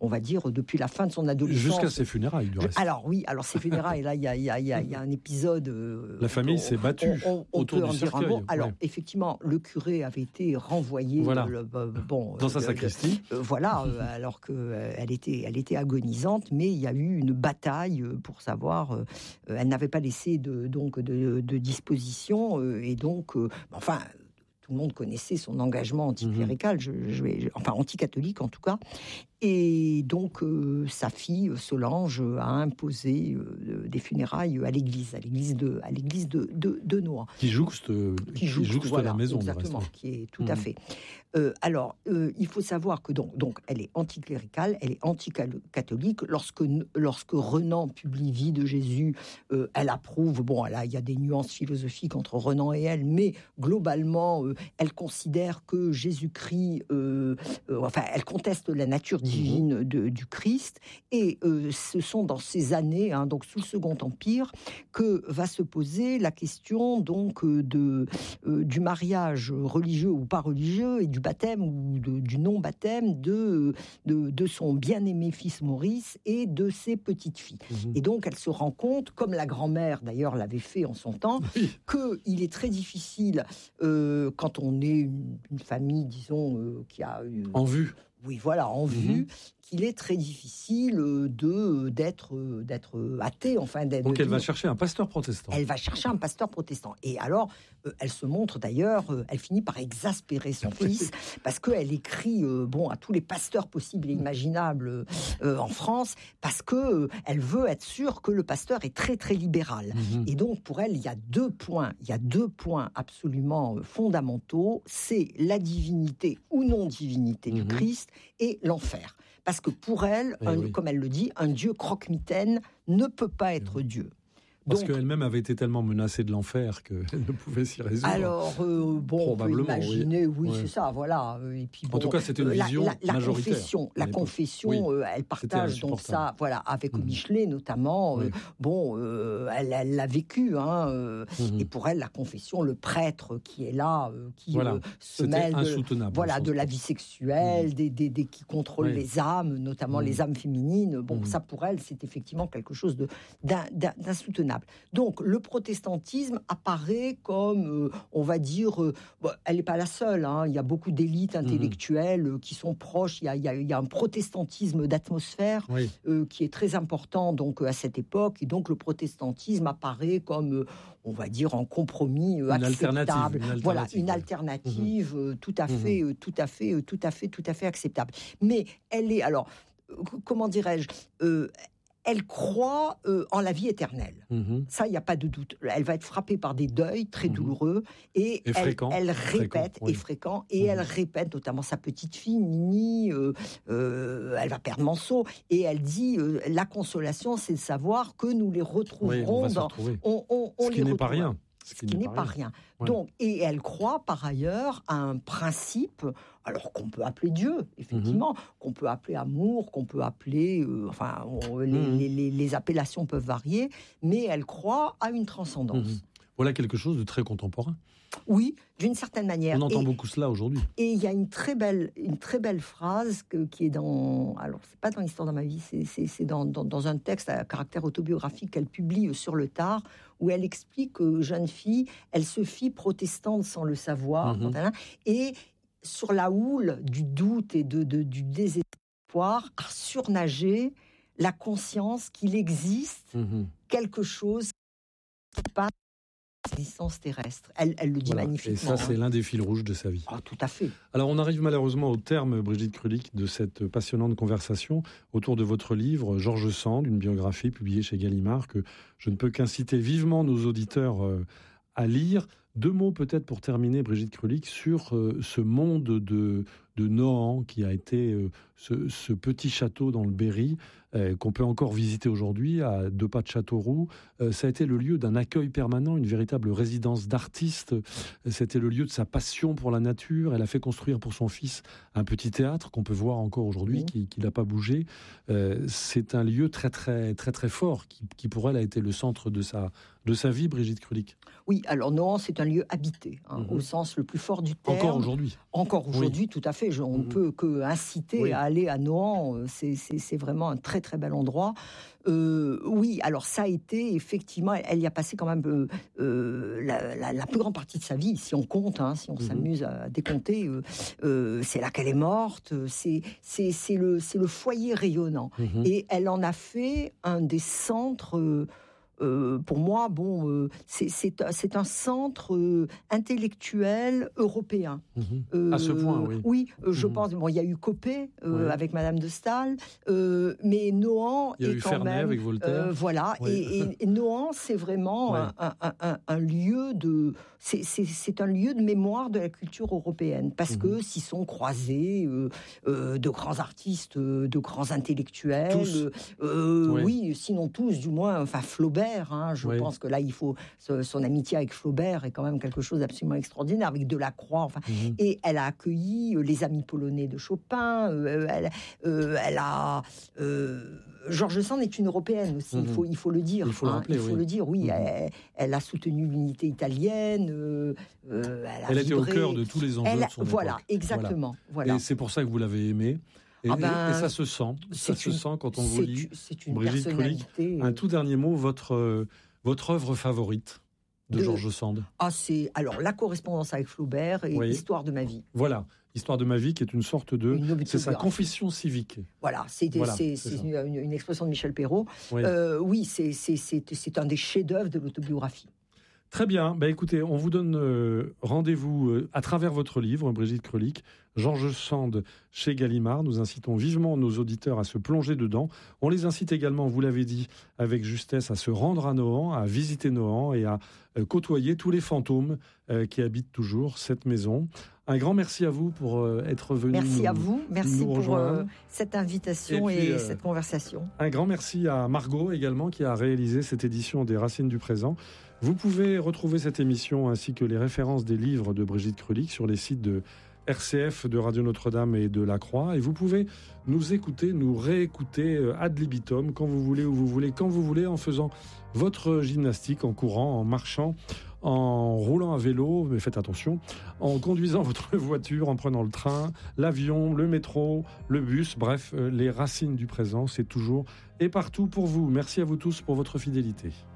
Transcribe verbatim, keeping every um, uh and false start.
on va dire, depuis la fin de son adolescence. Jusqu'à ses funérailles, du reste. Alors oui, alors ses funérailles, là, il y a, y, a, y, a, y a un épisode... Euh, la famille on, s'est battue on, on, on autour peut du en cercueil. Dire un mot. Alors, ouais. effectivement, le curé avait été renvoyé... Voilà. Le, euh, bon, dans euh, sa sacristie. Euh, voilà, euh, alors qu'elle euh, était, elle était agonisante, mais il y a eu une bataille pour savoir... Euh, elle n'avait pas laissé de, donc, de, de disposition, euh, et donc... Euh, enfin... Tout le monde connaissait son engagement anticlérical, je, je, je, enfin anticatholique en tout cas. Et donc, euh, sa fille, Solange, a imposé euh, des funérailles à l'église, à l'église de, à l'église de, de, de Nohant. Qui jouxte, qui jouxte, qui jouxte voilà, la maison. Exactement, reste. Qui est tout mmh. à fait. Euh, alors, euh, il faut savoir que donc, donc, elle est anticléricale, elle est anticatholique. Lorsque, lorsque Renan publie Vie de Jésus, euh, elle approuve. Bon, là, il y a des nuances philosophiques entre Renan et elle, mais globalement, euh, elle considère que Jésus-Christ, euh, euh, enfin, elle conteste la nature divine de, du Christ, et euh, ce sont dans ces années, hein, donc sous le Second Empire, que va se poser la question donc de euh, du mariage religieux ou pas religieux et du baptême ou de, du non-baptême de, de de son bien-aimé fils Maurice et de ses petites filles. Mmh. Et donc elle se rend compte, comme la grand-mère d'ailleurs l'avait fait en son temps, oui. que il est très difficile euh, quand on est une, une famille, disons, euh, qui a une, en vue. Oui, voilà, en mmh. vue, qu'il est très difficile de, d'être, d'être athée. Enfin, d'être, Donc, elle de... va chercher un pasteur protestant. Elle va chercher un pasteur protestant. Et alors, euh, elle se montre d'ailleurs, euh, elle finit par exaspérer son fils, parce qu'elle écrit euh, bon, à tous les pasteurs possibles et imaginables euh, en France, parce qu'elle euh, veut être sûre que le pasteur est très, très libéral. Mmh. Et donc, pour elle, il y a deux points, il y a deux points absolument fondamentaux. C'est la divinité ou non-divinité mmh. du Christ, et l'enfer. Parce que pour elle, un, oui. comme elle le dit, un Dieu croque-mitaine ne peut pas être oui. Dieu. Parce Donc, qu'elle-même avait été tellement menacée de l'enfer qu'elle ne pouvait s'y résoudre. Alors, euh, bon, on peut imaginer, oui, oui ouais. c'est ça, voilà. Et puis, bon, en tout cas, c'était une la, vision la, la majoritaire. Confession, la confession, oui. euh, elle partage donc ça, voilà, avec mmh. Michelet notamment. Oui. Euh, bon, euh, elle, elle l'a vécu, hein. Euh, mmh. Et pour elle, la confession, le prêtre qui est là, euh, qui voilà. euh, se mêle de, voilà, de la vie sexuelle, mmh. des, des, des, qui contrôle oui. les âmes, notamment mmh. les âmes féminines. Bon, mmh. ça pour elle, c'est effectivement quelque chose de, d'un, d'un, d'insoutenable. Donc, le protestantisme apparaît comme, euh, on va dire, euh, bon, elle n'est pas la seule, hein, il y a beaucoup d'élites intellectuelles mmh. qui sont proches, il y a, il y a, il y a un protestantisme d'atmosphère oui. euh, qui est très important donc, à cette époque, et donc le protestantisme apparaît comme, euh, on va dire, un compromis euh, une acceptable. Alternative, une alternative. Voilà, une alternative mmh. euh, tout à fait, mmh. euh, tout à fait, euh, tout à fait, tout à fait acceptable. Mais elle est, alors, euh, comment dirais-je euh, elle croit euh, en la vie éternelle. Mmh. Ça, il n'y a pas de doute. Elle va être frappée par des deuils très mmh. douloureux et, et elle, fréquent. elle répète, fréquent, oui. et fréquent, et mmh. elle répète, notamment sa petite fille, Nini, euh, euh, elle va perdre Manceau, et elle dit, euh, la consolation, c'est de savoir que nous les retrouverons. Oui, on dans, on, on, on Ce qui n'est pas rien. Ce qui, qui n'est pas rien. rien. Ouais. Donc, et elle croit par ailleurs à un principe, alors qu'on peut appeler Dieu, effectivement, mmh. qu'on peut appeler amour, qu'on peut appeler, euh, enfin, on, les, mmh. les, les, les appellations peuvent varier, mais elle croit à une transcendance. Mmh. Voilà quelque chose de très contemporain. Oui, d'une certaine manière. On entend et, beaucoup cela aujourd'hui. Et il y a une très belle, une très belle phrase que, qui est dans... Alors, c'est pas dans l'Histoire de ma vie, c'est, c'est, c'est dans, dans, dans un texte à caractère autobiographique qu'elle publie sur le tard, où elle explique que, jeune fille, elle se fit protestante sans le savoir, mm-hmm. et sur la houle du doute et de, de, du désespoir, a surnagé la conscience qu'il existe mm-hmm. quelque chose qui passe l'existence terrestre. Elle, elle le dit voilà. magnifiquement. Et ça, c'est l'un des fils rouges de sa vie. Ah, tout à fait. Alors, on arrive malheureusement au terme, Brigitte Krulik, de cette passionnante conversation autour de votre livre, George Sand, une biographie publiée chez Gallimard, que je ne peux qu'inciter vivement nos auditeurs à lire. Deux mots peut-être pour terminer, Brigitte Krulik, sur euh, ce monde de, de Nohant qui a été euh, ce, ce petit château dans le Berry euh, qu'on peut encore visiter aujourd'hui à deux pas de Châteauroux. Euh, ça a été le lieu d'un accueil permanent, une véritable résidence d'artistes. C'était le lieu de sa passion pour la nature. Elle a fait construire pour son fils un petit théâtre qu'on peut voir encore aujourd'hui, mmh. qui, qui n'a pas bougé. Euh, c'est un lieu très très très très fort qui, qui pour elle a été le centre de sa de sa vie, Brigitte Krulik. Oui, alors Nohant, c'est un un lieu habité, hein, mmh. au sens le plus fort du terme. Encore aujourd'hui. Encore aujourd'hui, oui. tout à fait. Je, on ne mmh. peut que inciter oui. à aller à Nohant. C'est, c'est, c'est vraiment un très très bel endroit. Euh, oui, alors ça a été effectivement, elle y a passé quand même euh, euh, la, la, la plus grande partie de sa vie, si on compte, hein, si on mmh. s'amuse à décompter. Euh, euh, c'est là qu'elle est morte. C'est, c'est, c'est, le, c'est le foyer rayonnant. Mmh. Et elle en a fait un des centres. Euh, Euh, pour moi, bon, euh, c'est, c'est, c'est un centre euh, intellectuel européen. Mmh. Euh, à ce point, oui. Oui, euh, je mmh. pense. Bon, il y a eu Copé euh, oui. avec Madame de Staël, euh, mais Nohant il y a est eu quand Fernet même avec Voltaire. Euh, voilà, oui. et, et, et Nohant, c'est vraiment ouais. un, un, un, un lieu de, c'est, c'est, c'est un lieu de mémoire de la culture européenne, parce mmh. que s'y sont croisés euh, euh, de grands artistes, de grands intellectuels, tous. Euh, oui. oui, sinon tous, du moins, enfin Flaubert. Hein, je oui. pense que là, il faut son amitié avec Flaubert est quand même quelque chose d'absolument extraordinaire, avec Delacroix. Enfin, mmh. et elle a accueilli les Amis polonais de Chopin. Euh, elle, euh, elle a euh, George Sand est une européenne aussi. Mmh. Il faut il faut le dire. Il faut, hein, le, rappeler, il faut oui. le dire. Oui, mmh. elle, elle a soutenu l'unité italienne. Euh, elle a elle était au cœur de tous les enjeux elle, de son voilà, époque. Exactement. Voilà. Et c'est pour ça que vous l'avez aimée. Et, ah ben, et, et ça se sent, ça se une, sent quand on vous lit. C'est une Brigitte personnalité. Krulik, un tout dernier mot, votre euh, votre œuvre favorite de, de George Sand. Ah, c'est alors La correspondance avec Flaubert et oui. Histoire de ma vie. Voilà, Histoire de ma vie, qui est une sorte de, une c'est sa confession civique. Voilà, c'est, voilà, c'est, c'est, c'est une, une expression de Michel Perrault. Oui, euh, oui c'est, c'est, c'est, c'est un des chefs-d'œuvre de l'autobiographie. Très bien. Bah, écoutez, on vous donne euh, rendez-vous euh, à travers votre livre, Brigitte Krulik, George Sand chez Gallimard. Nous incitons vivement nos auditeurs à se plonger dedans. On les incite également, vous l'avez dit avec justesse, à se rendre à Nohant, à visiter Nohant et à euh, côtoyer tous les fantômes euh, qui habitent toujours cette maison. Un grand merci à vous pour euh, être venu. Merci nous, à vous. Merci nous pour euh, cette invitation et, puis, et euh, cette conversation. Un grand merci à Margot également qui a réalisé cette édition des Racines du présent. Vous pouvez retrouver cette émission ainsi que les références des livres de Brigitte Krulik sur les sites de R C F, de Radio Notre-Dame et de La Croix. Et vous pouvez nous écouter, nous réécouter ad libitum, quand vous voulez, où vous voulez, quand vous voulez, en faisant votre gymnastique, en courant, en marchant, en roulant à vélo, mais faites attention, en conduisant votre voiture, en prenant le train, l'avion, le métro, le bus, bref, les racines du présent, c'est toujours et partout pour vous. Merci à vous tous pour votre fidélité.